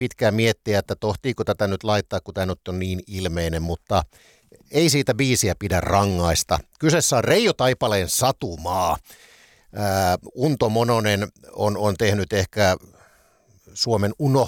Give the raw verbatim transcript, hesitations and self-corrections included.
pitkään miettiä, että tohtiiko tätä nyt laittaa, kun tämä nyt on niin ilmeinen, mutta ei siitä biisiä pidä rangaista. Kyseessä on Reijo Taipaleen Satumaa. Ää, Unto Mononen on, on tehnyt ehkä Suomen uno,